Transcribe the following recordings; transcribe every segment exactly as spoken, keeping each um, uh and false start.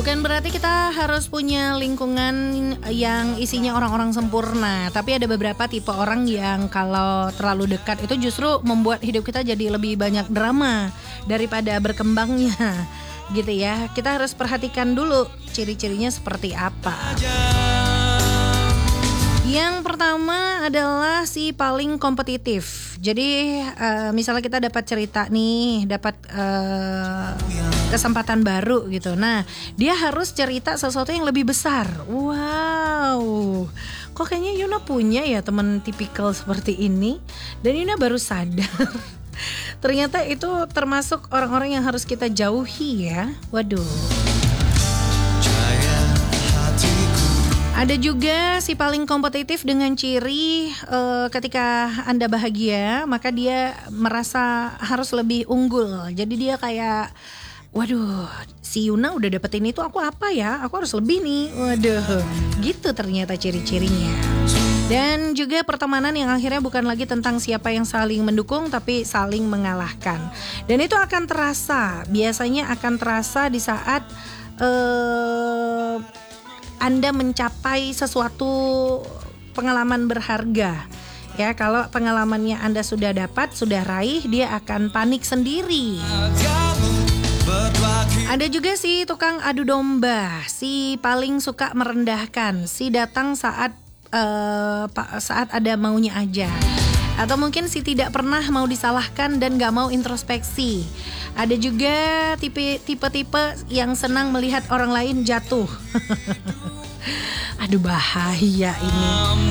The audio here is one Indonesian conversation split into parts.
Bukan berarti kita harus punya lingkungan yang isinya orang-orang sempurna, tapi ada beberapa tipe orang yang kalau terlalu dekat itu justru membuat hidup kita jadi lebih banyak drama daripada berkembangnya, gitu ya. Kita harus perhatikan dulu ciri-cirinya seperti apa. Yang pertama adalah si paling kompetitif. Jadi uh, misalnya kita dapat cerita nih, dapat uh, kesempatan baru gitu. Nah, dia harus cerita sesuatu yang lebih besar. Wow, kok kayaknya Yuna punya ya teman tipikal seperti ini. Dan Yuna baru sadar ternyata itu termasuk orang-orang yang harus kita jauhi ya. Waduh. Ada juga si paling kompetitif dengan ciri uh, ketika Anda bahagia, maka dia merasa harus lebih unggul. Jadi dia kayak, waduh, si Yuna udah dapetin itu, aku apa ya? Aku harus lebih nih. Waduh, gitu ternyata ciri-cirinya. Dan juga pertemanan yang akhirnya bukan lagi tentang siapa yang saling mendukung, tapi saling mengalahkan. Dan itu akan terasa, biasanya akan terasa di saat Uh, Anda mencapai sesuatu pengalaman berharga. Ya, kalau pengalamannya Anda sudah dapat, sudah raih, dia akan panik sendiri. Ada juga si tukang adu domba, si paling suka merendahkan, si datang saat uh, saat ada maunya aja. Atau mungkin si tidak pernah mau disalahkan dan gak mau introspeksi. Ada juga tipe, tipe-tipe yang senang melihat orang lain jatuh. Aduh, bahaya ini.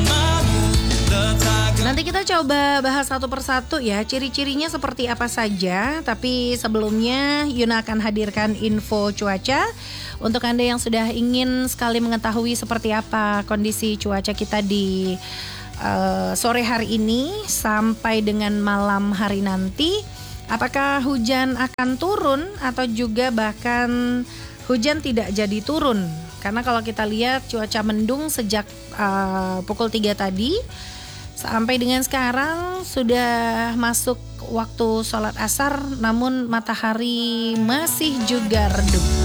Nanti kita coba bahas satu persatu ya, ciri-cirinya seperti apa saja. Tapi sebelumnya Yuna akan hadirkan info cuaca untuk Anda yang sudah ingin sekali mengetahui seperti apa kondisi cuaca kita di Uh, sore hari ini sampai dengan malam hari nanti. Apakah hujan akan turun atau juga bahkan hujan tidak jadi turun? Karena kalau kita lihat cuaca mendung sejak uh, pukul tiga tadi sampai dengan sekarang sudah masuk waktu sholat asar, namun matahari masih juga redup.